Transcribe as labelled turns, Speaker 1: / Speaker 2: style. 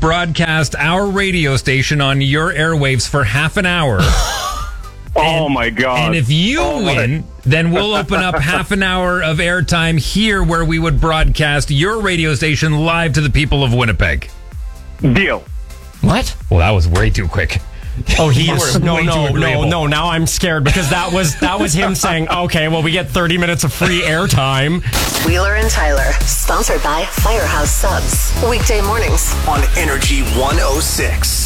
Speaker 1: broadcast our radio station on your airwaves for half an hour.
Speaker 2: Oh my God.
Speaker 1: And if you win, then we'll open up half an hour of airtime here where we would broadcast your radio station live to the people of Winnipeg.
Speaker 2: Deal.
Speaker 3: What?
Speaker 1: Well, that was way too quick.
Speaker 3: Oh, he is.
Speaker 1: Way too agreeable.
Speaker 3: No. Now I'm scared because that was him saying, okay, well, we get 30 minutes of free airtime.
Speaker 4: Wheeler and Tyler, sponsored by Firehouse Subs. Weekday mornings
Speaker 5: on Energy 106.